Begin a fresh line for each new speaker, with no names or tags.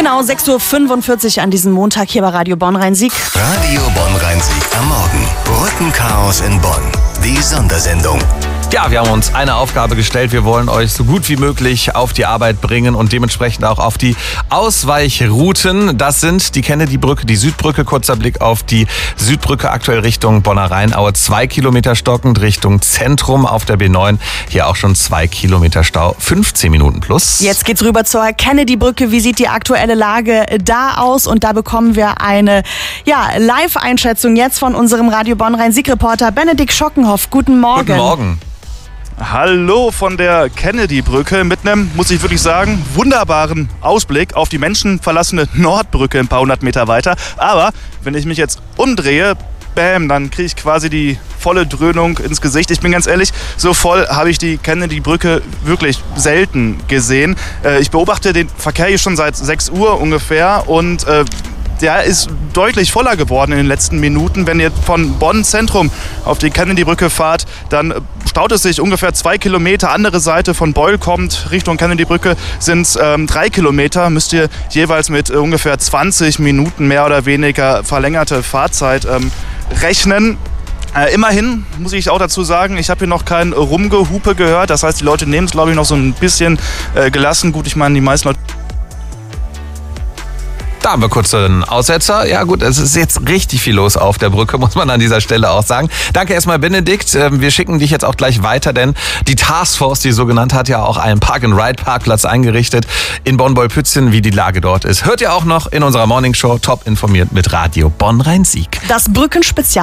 Genau, 6.45 Uhr an diesem Montag hier bei Radio Bonn-Rhein-Sieg.
Radio Bonn-Rhein-Sieg am Morgen. Brückenchaos in Bonn. Die Sondersendung.
Ja, wir haben uns eine Aufgabe gestellt. Wir wollen euch so gut wie möglich auf die Arbeit bringen und dementsprechend auch auf die Ausweichrouten. Das sind die Kennedy-Brücke, die Südbrücke. Kurzer Blick auf die Südbrücke, aktuell Richtung Bonner Rheinaue. 2 Kilometer stockend Richtung Zentrum auf der B9. Hier auch schon 2 Kilometer Stau, 15 Minuten plus.
Jetzt geht's rüber zur Kennedy-Brücke. Wie sieht die aktuelle Lage da aus? Und da bekommen wir eine Live-Einschätzung jetzt von unserem Radio Bonn-Rhein-Sieg-Reporter Benedikt Schockenhoff. Guten Morgen.
Guten Morgen.
Hallo von der Kennedy-Brücke mit einem, muss ich wirklich sagen, wunderbaren Ausblick auf die menschenverlassene Nordbrücke ein paar hundert Meter weiter. Aber wenn ich mich jetzt umdrehe, bam, dann kriege ich quasi die volle Dröhnung ins Gesicht. Ich bin ganz ehrlich, so voll habe ich die Kennedy-Brücke wirklich selten gesehen. Ich beobachte den Verkehr hier schon seit 6 Uhr ungefähr und der ist deutlich voller geworden in den letzten Minuten. Wenn ihr von Bonn Zentrum auf die Kennedy-Brücke fahrt, dann staut es sich ungefähr 2 Kilometer. Andere Seite von Beul kommt Richtung Kennedy-Brücke sind es 3 Kilometer. Müsst ihr jeweils mit ungefähr 20 Minuten mehr oder weniger verlängerte Fahrzeit rechnen. Immerhin muss ich auch dazu sagen, ich habe hier noch kein Rumgehupe gehört. Das heißt, die Leute nehmen es, glaube ich, noch so ein bisschen gelassen. Gut, ich meine, die meisten Leute...
Da haben wir kurz einen Aussetzer. Ja gut, es ist jetzt richtig viel los auf der Brücke, muss man an dieser Stelle auch sagen. Danke erstmal, Benedikt. Wir schicken dich jetzt auch gleich weiter, denn die Taskforce, die so genannt, hat ja auch einen Park-and-Ride-Parkplatz eingerichtet in Bonn-Beul-Pützchen, wie die Lage dort ist. Hört ihr auch noch in unserer Morningshow, top informiert mit Radio Bonn-Rhein-Sieg.
Das Brückenspezial.